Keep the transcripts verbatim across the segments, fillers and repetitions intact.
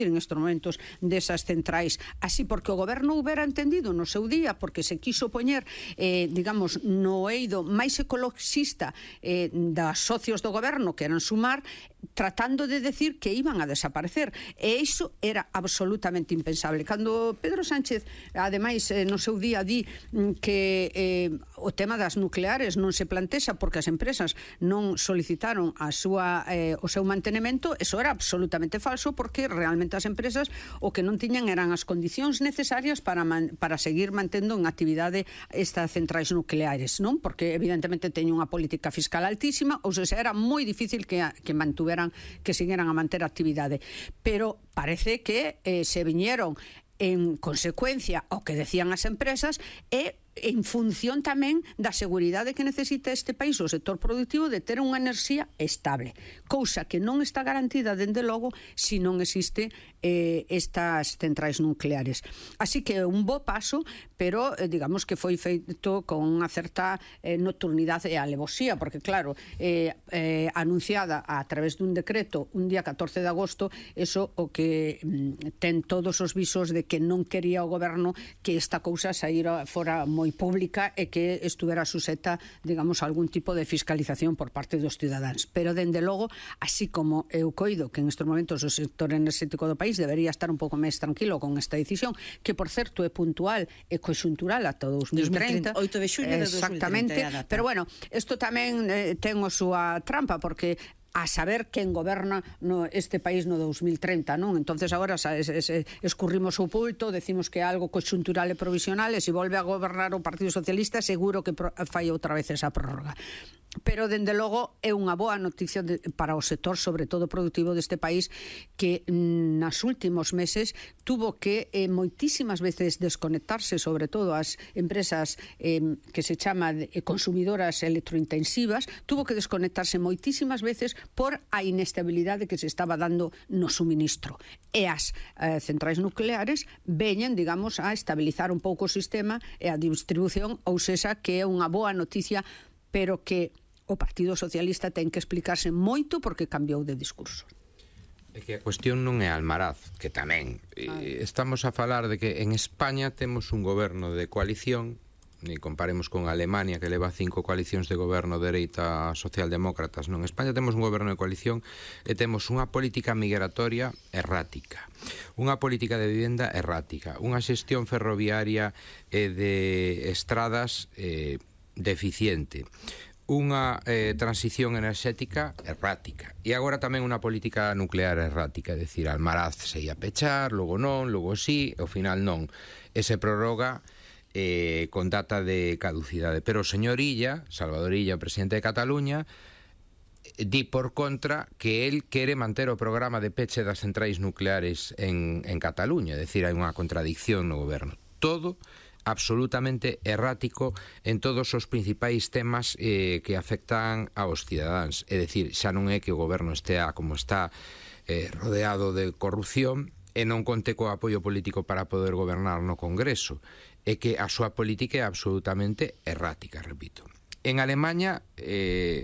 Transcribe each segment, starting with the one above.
en estes momentos desas centrais, así porque o goberno houbera entendido no seu día, porque se quiso poñer, eh, digamos, no eido máis ecoloxista eh, das socios do goberno, que eran Sumar, tratando de decir que iban a desaparecer, e iso era absolutamente impensable. Cando Pedro Sánchez, ademais, eh, no seu día di que eh, o tema das nucleares non se plantexa porque as empresas non solicitaron a súa, eh, o seu mantenimento, eso era absolutamente falso, porque realmente as empresas o que non tiñan eran as condicións necesarias para, man, para seguir mantendo en actividade estas centrais nucleares, non? Porque evidentemente teñen unha política fiscal altísima, ou seja, era moi difícil que, que mantuveran que sigueran a manter actividade, pero parece que eh, se viñeron en consecuencia ao que decían as empresas e en función tamén da seguridade que necesita este país, o sector productivo, de ter unha enerxía estable, cousa que non está garantida dende logo se non existe eh, estas centrais nucleares. Así que un bo paso, pero eh, digamos que foi feito con unha certa eh, nocturnidade e alevosía, porque claro, eh, eh, anunciada a través dun decreto un día catorce de agosto, eso o que mm, ten todos os visos de que non quería o goberno que esta cousa saíra fora moi pública e que estuvera suseta, digamos, a algún tipo de fiscalización por parte dos cidadáns. Pero, dende logo, así como eu coido que en estes momentos o sector enerxético do país debería estar un pouco máis tranquilo con esta decisión, que, por certo, é puntual e conxuntural ata dous mil trinta. oito de xuño de dos mil trinta. Exactamente. Pero, bueno, isto tamén eh, ten a súa trampa, porque a saber quen goberna no este país no dous mil trinta, non? Entonces agora es, es, escurrimos o pulto, decimos que é algo conxuntural e provisional, e se volve a gobernar o Partido Socialista seguro que pro, fai outra vez esa prórroga. Pero, dende logo, é unha boa noticia de, para o sector, sobre todo productivo deste país, que nas últimos meses tuvo que eh, moitísimas veces desconectarse, sobre todo as empresas eh, que se chama de, consumidoras electrointensivas, tuvo que desconectarse moitísimas veces por a inestabilidade que se estaba dando no suministro. E as eh, centrais nucleares veñen, digamos, a estabilizar un pouco o sistema e a distribución, ou sexa que é unha boa noticia, pero que o Partido Socialista ten que explicarse moito porque cambiou de discurso. É que a cuestión non é Almaraz, que tamén eh, estamos a falar de que en España temos un goberno de coalición, ni comparemos con Alemania, que leva cinco coalicións de goberno de dereita socialdemócratas. Non, en España temos un goberno de coalición e temos unha política migratoria errática, unha política de vivenda errática, unha xestión ferroviaria e de estradas eh, deficiente, unha eh, transición enerxética errática, e agora tamén unha política nuclear errática, é dicir, Almaraz se ia pechar, logo non, logo sí, e ao final non, e se prorroga eh, con data de caducidade. Pero o señor Illa, Salvador Illa, o presidente de Cataluña, di por contra que el quere manter o programa de peche das centrais nucleares en, en Cataluña, é dicir, hai unha contradicción no goberno. Todo absolutamente errático en todos os principais temas eh, que afectan aos cidadáns. É dicir, xa non é que o goberno estea como está eh, rodeado de corrupción e non conte co apoio político para poder gobernar no Congreso, é que a súa política é absolutamente errática, repito. En Alemania eh,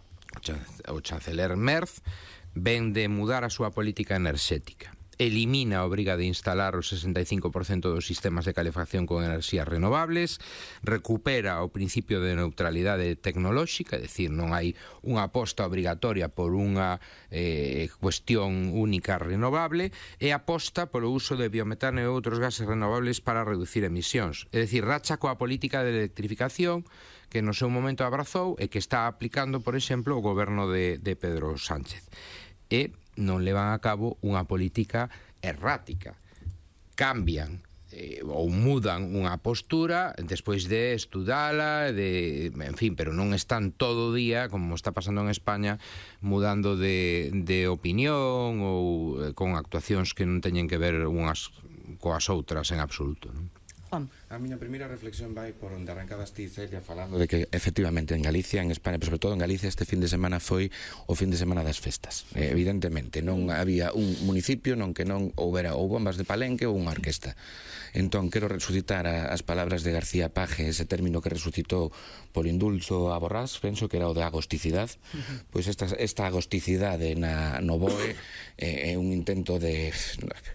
o chanceler Merz ven de mudar a súa política enerxética. Elimina a obriga de instalar o sesenta e cinco por cento dos sistemas de calefacción con enerxías renovables, recupera o principio de neutralidade tecnolóxica, é dicir, non hai unha aposta obrigatoria por unha eh, cuestión única renovable, e aposta polo uso de biometano e outros gases renovables para reducir emisións. É dicir, racha coa política de electrificación que no seu momento abrazou e que está aplicando, por exemplo, o goberno de, de Pedro Sánchez. E non levan a cabo unha política errática. Cambian eh, ou mudan unha postura despois de estudala, de, en fin, pero non están todo o día, como está pasando en España, mudando de, de opinión ou eh, con actuacións que non teñen que ver unhas coas outras en absoluto, non? Juan. A miña primeira reflexión vai por onde arrancabas ti, Celia, falando de que efectivamente en Galicia, en España, pero sobre todo en Galicia, este fin de semana foi o fin de semana das festas. Eh, evidentemente, non había un municipio non que non houbera ou bombas de Palenque ou unha orquesta. Entón, quero resucitar a, as palabras de García Paje, ese término que resucitou por indulto a Borrás, penso que era o de agosticidade. Uh-huh. Pois esta, esta agosticidade na, no B O E é eh, un intento de